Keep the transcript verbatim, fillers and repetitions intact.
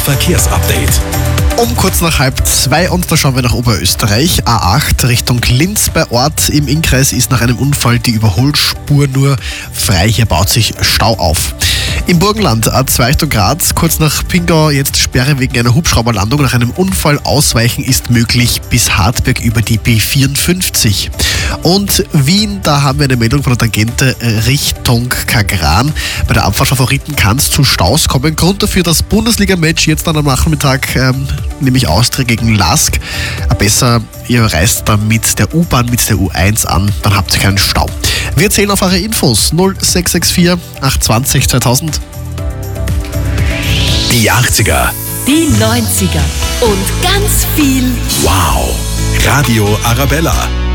Verkehrsupdate. Um kurz nach halb zwei und da schauen wir nach Oberösterreich. A acht Richtung Linz bei Ort im Innkreis ist nach einem Unfall die Überholspur nur frei. Hier baut sich Stau auf. Im Burgenland A zwei Richtung Graz, kurz nach Pingau, jetzt Sperre wegen einer Hubschrauberlandung. Nach einem Unfall ausweichen ist möglich bis Hartberg über die B vierundfünfzig. Und Wien, da haben wir eine Meldung von der Tangente Richtung Kagran. Bei der Abfahrt Favoriten kann es zu Staus kommen. Grund dafür das Bundesliga-Match jetzt dann am Nachmittag, ähm, nämlich Austria gegen Lask. Besser, ihr reist dann mit der U-Bahn, mit der U eins an, dann habt ihr keinen Stau. Wir zählen auf eure Infos null sechs sechs vier acht zwei null zweitausend. Die achtziger. Die neunziger und ganz viel Wow. Radio Arabella.